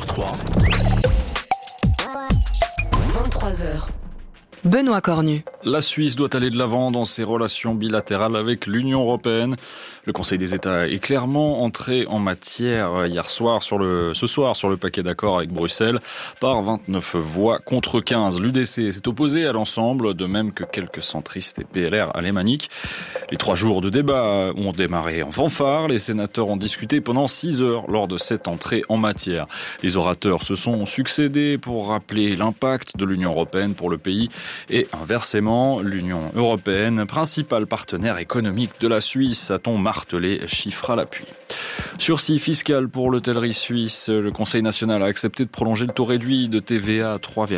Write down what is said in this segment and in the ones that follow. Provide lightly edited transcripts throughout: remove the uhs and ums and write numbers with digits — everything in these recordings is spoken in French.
3. 23h. Benoît Cornu. La Suisse doit aller de l'avant dans ses relations bilatérales avec l'Union européenne. Le Conseil des États est clairement entré en matière ce soir sur le paquet d'accords avec Bruxelles par 29 voix contre 15. L'UDC s'est opposé à l'ensemble, de même que quelques centristes et PLR alémaniques. Les 3 jours de débat ont démarré en fanfare. Les sénateurs ont discuté pendant 6 heures lors de cette entrée en matière. Les orateurs se sont succédés pour rappeler l'impact de l'Union européenne pour le pays et inversement, l'Union européenne, principal partenaire économique de la Suisse, a-t-on martelé, chiffre à l'appui. Sursis fiscal pour l'hôtellerie suisse. Le Conseil national a accepté de prolonger le taux réduit de TVA à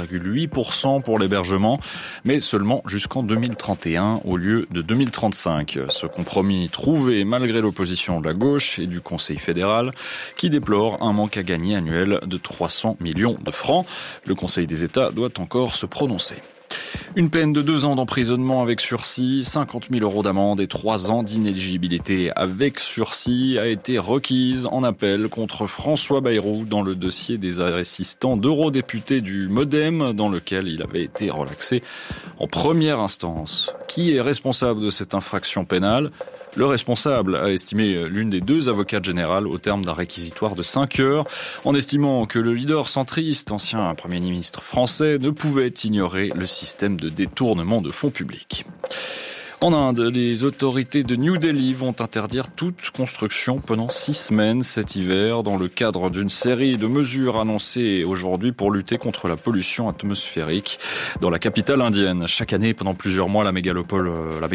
3,8% pour l'hébergement, mais seulement jusqu'en 2031 au lieu de 2035. Ce compromis trouvé malgré l'opposition de la gauche et du Conseil fédéral qui déplore un manque à gagner annuel de 300 millions de francs. Le Conseil des États doit encore se prononcer. Une peine de 2 ans d'emprisonnement avec sursis, 50 000 € d'amende et 3 ans d'inéligibilité avec sursis a été requise en appel contre François Bayrou dans le dossier des assistants d'eurodéputés du MoDem dans lequel il avait été relaxé en première instance. Qui est responsable de cette infraction pénale ? Le responsable a estimé l'une des 2 avocates générales au terme d'un réquisitoire de 5 heures, en estimant que le leader centriste, ancien Premier ministre français, ne pouvait ignorer le système de détournement de fonds publics. En Inde, les autorités de New Delhi vont interdire toute construction pendant 6 semaines cet hiver dans le cadre d'une série de mesures annoncées aujourd'hui pour lutter contre la pollution atmosphérique dans la capitale indienne. Chaque année, pendant plusieurs mois, la mégapole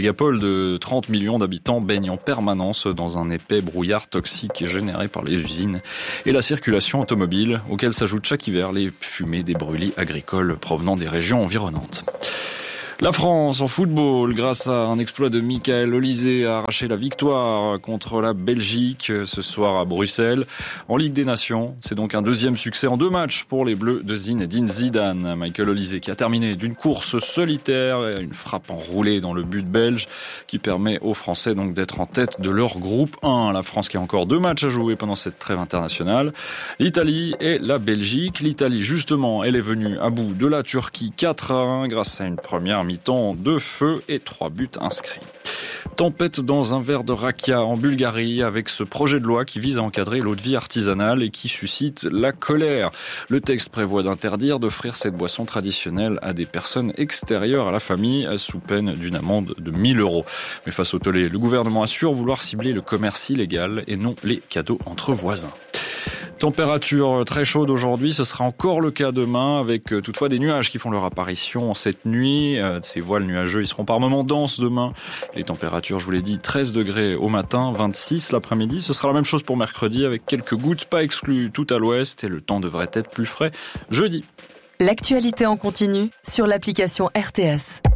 de 30 millions d'habitants baigne en permanence dans un épais brouillard toxique généré par les usines et la circulation automobile, auquel s'ajoutent chaque hiver les fumées des brûlis agricoles provenant des régions environnantes. La France en football, grâce à un exploit de Michael Olise, a arraché la victoire contre la Belgique ce soir à Bruxelles. En Ligue des Nations, c'est donc un 2e succès en 2 matchs pour les Bleus de Zinedine Zidane. Michael Olise qui a terminé d'une course solitaire et une frappe enroulée dans le but belge qui permet aux Français donc d'être en tête de leur groupe 1. La France qui a encore 2 matchs à jouer pendant cette trêve internationale. L'Italie et la Belgique. L'Italie, justement, elle est venue à bout de la Turquie 4-1 grâce à une première mi-temps, 2 feux et 3 buts inscrits. Tempête dans un verre de rakia en Bulgarie avec ce projet de loi qui vise à encadrer l'eau de vie artisanale et qui suscite la colère. Le texte prévoit d'interdire d'offrir cette boisson traditionnelle à des personnes extérieures à la famille sous peine d'une amende de 1 000 €. Mais face au tollé, le gouvernement assure vouloir cibler le commerce illégal et non les cadeaux entre voisins. Température très chaude aujourd'hui, ce sera encore le cas demain avec toutefois des nuages qui font leur apparition cette nuit. Ces voiles nuageux, ils seront par moments denses demain. Les températures, je vous l'ai dit, 13 degrés au matin, 26 l'après-midi. Ce sera la même chose pour mercredi avec quelques gouttes, pas exclues tout à l'ouest et le temps devrait être plus frais jeudi. L'actualité en continu sur l'application RTS.